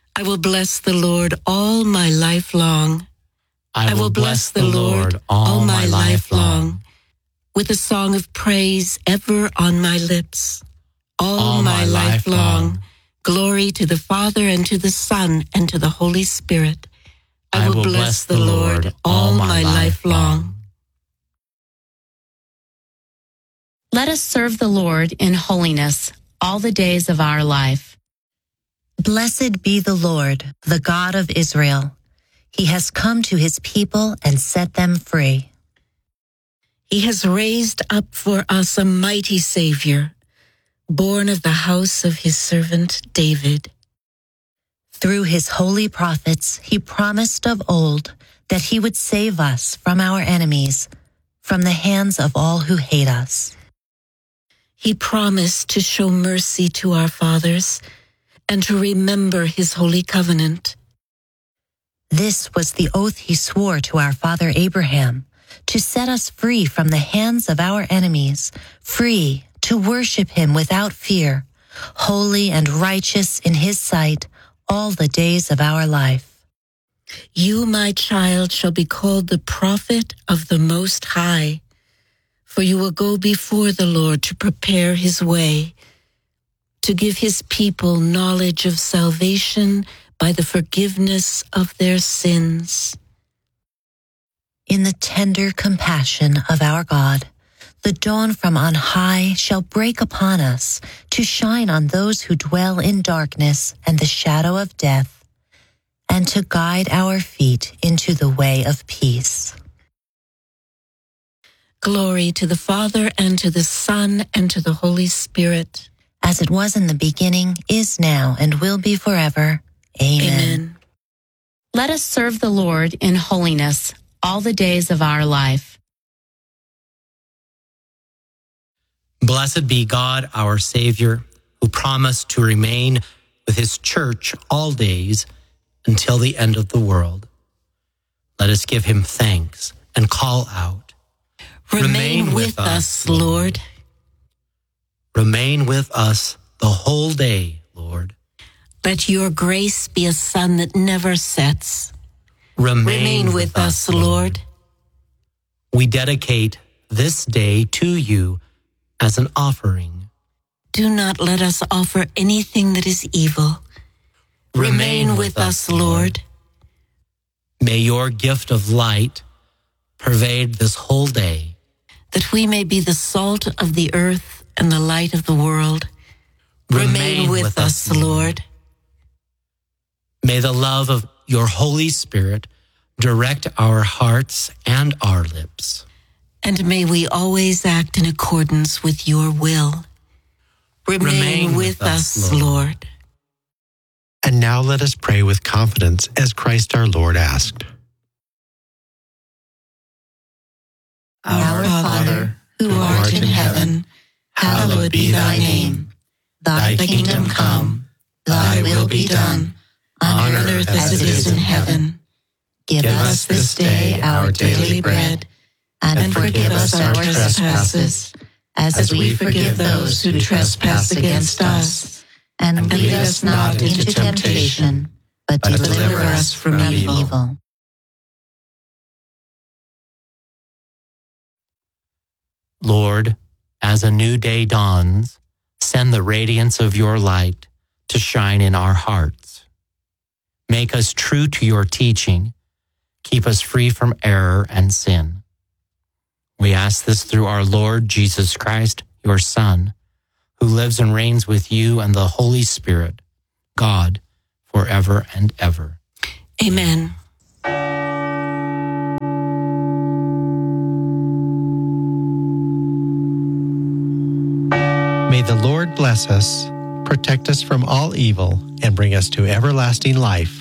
I will bless the Lord all my life long. I will bless the Lord all my life long, with a song of praise ever on my lips. All my life long, glory to the Father and to the Son and to the Holy Spirit. I will bless the Lord all my life long. Let us serve the Lord in holiness all the days of our life. Blessed be the Lord, the God of Israel. He has come to his people and set them free. He has raised up for us a mighty Savior, born of the house of his servant David. Through his holy prophets, he promised of old that he would save us from our enemies, from the hands of all who hate us. He promised to show mercy to our fathers and to remember his holy covenant. This was the oath he swore to our father Abraham, to set us free from the hands of our enemies, free to worship him without fear, holy and righteous in his sight all the days of our life. You, my child, shall be called the prophet of the Most High, for you will go before the Lord to prepare his way, to give his people knowledge of salvation by the forgiveness of their sins. In the tender compassion of our God, the dawn from on high shall break upon us to shine on those who dwell in darkness and the shadow of death, and to guide our feet into the way of peace. Glory to the Father, and to the Son, and to the Holy Spirit. As it was in the beginning, is now, and will be forever. Amen. Amen. Let us serve the Lord in holiness all the days of our life. Blessed be God, our Savior, who promised to remain with his church all days until the end of the world. Let us give him thanks and call out, Remain with us, Lord. Remain with us the whole day, Lord. Let your grace be a sun that never sets. Remain with us, Lord. We dedicate this day to you as an offering. Do not let us offer anything that is evil. Remain with us, Lord. May your gift of light pervade this whole day, that we may be the salt of the earth and the light of the world. Remain with us, Lord. May the love of your Holy Spirit direct our hearts and our lips. And may we always act in accordance with your will. Remain with us, Lord. And now let us pray with confidence as Christ our Lord asked. Our Father, who art in heaven, hallowed be thy name. Thy kingdom come, thy will be done, on earth as it is in heaven. Give us this day our daily bread, and forgive us our trespasses, as we forgive those who trespass against us. And lead us not into temptation, but deliver us from evil. Lord, as a new day dawns, send the radiance of your light to shine in our hearts. Make us true to your teaching. Keep us free from error and sin. We ask this through our Lord Jesus Christ, your Son, who lives and reigns with you and the Holy Spirit, God, forever and ever. Amen. May the Lord bless us, protect us from all evil, and bring us to everlasting life.